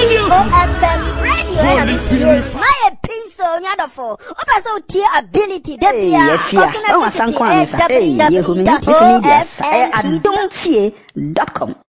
OFM radio. My pencil, Yadafo. Open tier ability. Don't fear.com.